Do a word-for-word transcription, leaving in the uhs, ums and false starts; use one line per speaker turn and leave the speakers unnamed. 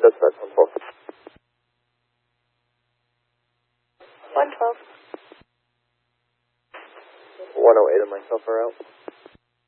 dispatch one twelve.
one twelve.
one oh eight and myself are out.